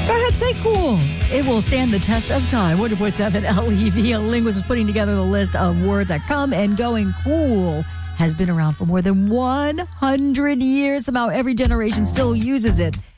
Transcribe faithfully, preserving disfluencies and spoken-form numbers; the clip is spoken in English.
Go ahead, say cool. It will stand the test of time. one hundred point seven L E V. A linguist is putting together the list of words that come and go, and cool has been around for more than one hundred years. Somehow every generation still uses it.